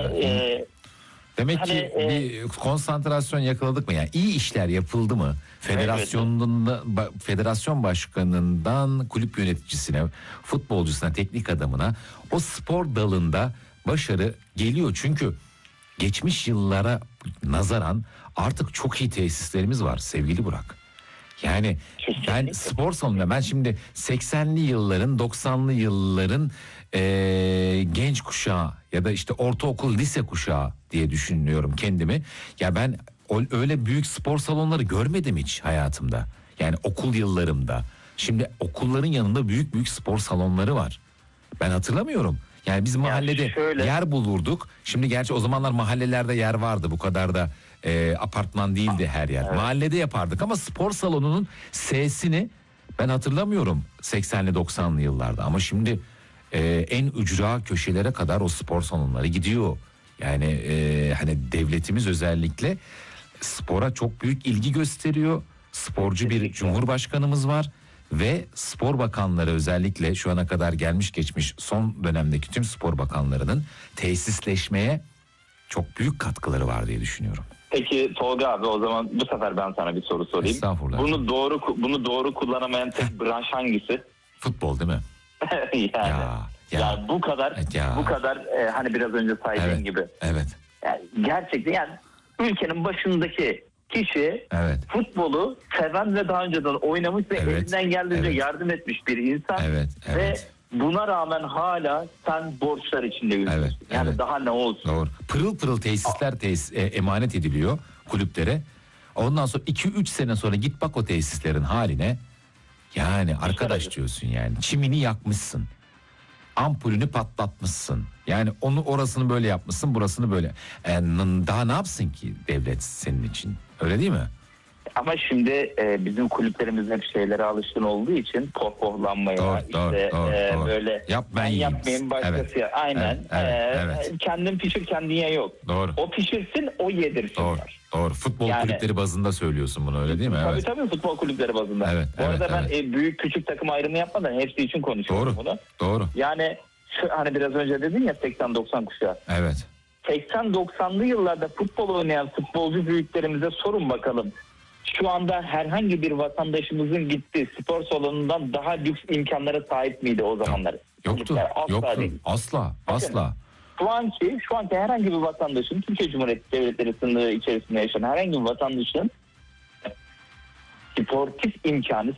Demek hani, ki bir konsantrasyon yakaladık mı? Yani iyi işler yapıldı mı? Federasyon başkanından kulüp yöneticisine, futbolcusuna, teknik adamına o spor dalında başarı geliyor. Çünkü geçmiş yıllara nazaran artık çok iyi tesislerimiz var sevgili Burak. Yani ben spor salonunda, ben şimdi 80'li yılların 90'lı yılların genç kuşağı ya da işte ortaokul lise kuşağı diye düşünüyorum kendimi. Ya ben öyle büyük spor salonları görmedim hiç hayatımda. Yani okul yıllarımda. Şimdi okulların yanında büyük büyük spor salonları var. Ben hatırlamıyorum. Yani biz mahallede yer bulurduk. Şimdi gerçi o zamanlar mahallelerde yer vardı. Bu kadar da apartman değildi her yer. Evet. Mahallede yapardık ama spor salonunun sesini ben hatırlamıyorum 80'li 90'lı yıllarda. Ama şimdi en ücra köşelere kadar o spor salonları gidiyor. Yani hani devletimiz özellikle spora çok büyük ilgi gösteriyor. Sporcu bir cumhurbaşkanımız var. Ve spor bakanları, özellikle şu ana kadar gelmiş geçmiş son dönemdeki tüm spor bakanlarının tesisleşmeye çok büyük katkıları var diye düşünüyorum. Peki Tolga abi, o zaman bu sefer ben sana bir soru sorayım. Estağfurullah. Bunu doğru kullanamayan tek branş hangisi? Futbol değil mi? Yani bu kadar hani biraz önce saydığın gibi. Evet. Yani gerçekten yani ülkenin başındaki kişi futbolu seven ve daha önceden oynamış ve elinden geldiğince yardım etmiş bir insan. Ve buna rağmen hala sen borçlar içinde yüzüyorsun. Yani daha ne olsun? Doğru. Pırıl pırıl tesisler emanet ediliyor kulüplere. Ondan sonra 2-3 sene sonra git bak o tesislerin haline. Yani arkadaş diyorsun yani. Çimini yakmışsın. Ampulünü patlatmışsın. Yani onu orasını böyle yapmışsın, burasını böyle. Daha ne yapsın ki devlet senin için? Öyle değil mi? Ama şimdi bizim kulüplerimiz hep şeylere alışkın olduğu için pohpohlanmaya, doğru. böyle ben yapmayayım başkası ya. Aynen. Kendin pişir kendin ye yok. Doğru. O pişirsin, o yedirsin. Doğru. Futbol kulüpleri bazında söylüyorsun bunu, öyle değil mi? Tabii futbol kulüpleri bazında. Bu arada ben büyük küçük takım ayrımı yapmadan hepsi için konuşuyorum bunu. Doğru. Yani hani biraz önce dedin ya 80-90 kuşağı. Evet. 80-90'lı yıllarda futbol oynayan futbolcu büyüklerimize sorun bakalım. Şu anda herhangi bir vatandaşımızın gittiği spor salonundan daha lüks imkanlara sahip miydi o zamanlar? Yoktu. Asla. Şu anki herhangi bir vatandaşın, Türkiye Cumhuriyeti Devletleri sınırı içerisinde yaşayan herhangi bir vatandaşın sportif imkanı,